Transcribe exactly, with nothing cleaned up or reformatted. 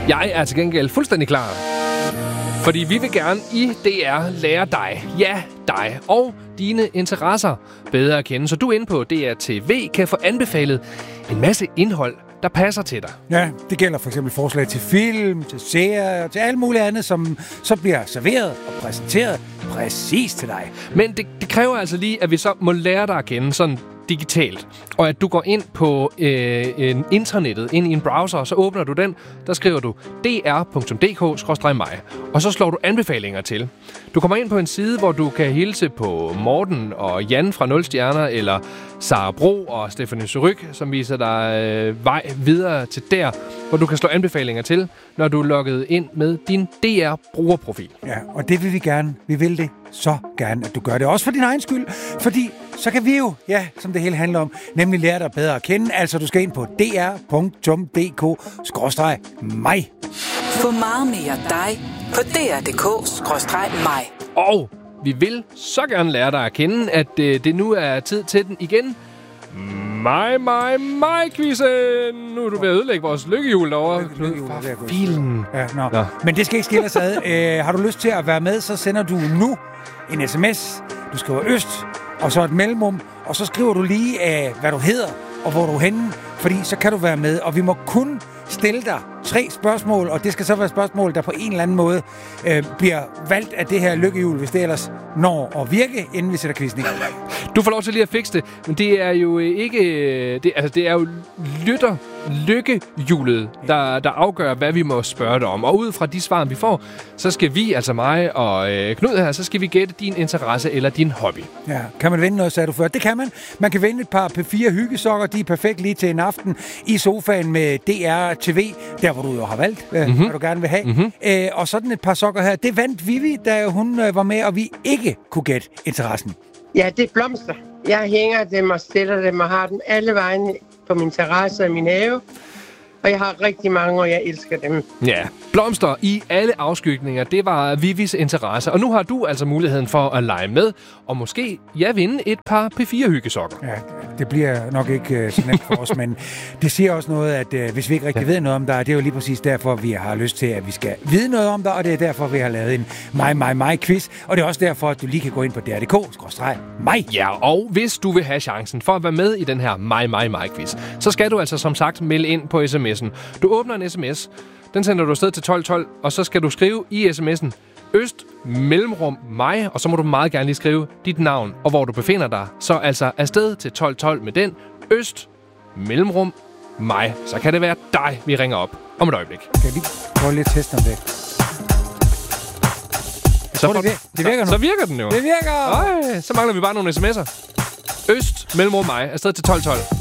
Jeg er til gengæld fuldstændig klar. Fordi vi vil gerne i D R lære dig, ja dig, og dine interesser bedre at kende. Så du inde på D R T V kan få anbefalet en masse indhold, der passer til dig. Ja, det gælder for eksempel forslag til film, til serier, til alt muligt andet, som så bliver serveret og præsenteret præcis til dig. Men det, det kræver altså lige, at vi så må lære dig at kende sådan digitalt. Og at du går ind på øh, en internettet, ind i en browser, og så åbner du den. Der skriver du d r punktum d k skråstreg mig. Og så slår du anbefalinger til. Du kommer ind på en side, hvor du kan hilse på Morten og Jan fra nul stjerner, eller Sara Bro og Stephanie Suryk, som viser dig øh, vej videre til der, hvor du kan slå anbefalinger til, når du er logget ind med din D R-brugerprofil. Ja, og det vil vi gerne. Vi vil det så gerne, at du gør det. Også for din egen skyld, fordi så kan vi jo, ja, som det hele handler om, nemlig lære dig bedre at kende. Altså, du skal ind på d r punktum d k skråstreg mig. Få meget mere dig på d r punktum d k skråstreg mig. Og vi vil så gerne lære dig at kende, at øh, det nu er tid til den igen. Mig, mig, mig-quizzen! Nu er du ved at ødelægge vores lykkehjul derovre. For filen. Ja, no. Nå. Men det skal ikke skille os ad. Æ, har du lyst til at være med, så sender du nu en sms. Du skriver Øst, og så et mellemrum, og så skriver du lige, af, hvad du hedder, og hvor du er henne, fordi så kan du være med. Og vi må kun stille dig tre spørgsmål, og det skal så være spørgsmål, der på en eller anden måde øh, bliver valgt af det her lykkehjul, hvis det ellers når at virke, inden vi sætter quizzen i. Du får lov til lige at fikse det, men det er jo ikke... Det, altså, det er jo lytter lykkehjulet, der, der afgør, hvad vi må spørge dig om. Og ud fra de svar, vi får, så skal vi, altså mig og øh, Knud her, så skal vi gætte din interesse eller din hobby. Ja, kan man vinde noget, sagde du før? Det kan man. Man kan vinde et par P fire hyggesokker, de er perfekt lige til en aften i sofaen med D R T V, der hvor du jo har valgt, mm-hmm. hvad du gerne vil have. Mm-hmm. Æ, og sådan et par sokker her, det vandt Vivi, da hun øh, var med, og vi ikke kunne gætte interessen. Ja, det er blomster. Jeg hænger dem og stiller dem og har dem alle vejen på min terrasse og min have. Og jeg har rigtig mange, og jeg elsker dem. Ja, blomster i alle afskygninger, det var Vivis interesse. Og nu har du altså muligheden for at lege med, og måske, ja, vinde et par P fire hyggesokker. Ja, det bliver nok ikke uh, så nemt for os, men det siger også noget, at uh, hvis vi ikke rigtig ja. ved noget om dig, det er jo lige præcis derfor, vi har lyst til, at vi skal vide noget om dig, og det er derfor, vi har lavet en mig, mig, mig quiz. Og det er også derfor, at du lige kan gå ind på D R punktum d k skråstreg mig. Ja, og hvis du vil have chancen for at være med i den her mig, mig, mig quiz, så skal du altså som sagt melde ind på sms'en. Du åbner en sms, den sender du afsted til tolv tolv, og så skal du skrive i sms'en Øst, mellemrum, mig, og så må du meget gerne lige skrive dit navn, og hvor du befinder dig. Så altså afsted til tolv tolv med den, Øst, mellemrum, mig. Så kan det være dig, vi ringer op om et øjeblik. Kan jeg lige prøve lidt at teste om det? Så, det, virker. det virker så, så virker den jo. Det virker! Øj, så mangler vi bare nogle sms'er. Øst, mellemrum, mig, afsted til tolv tolv.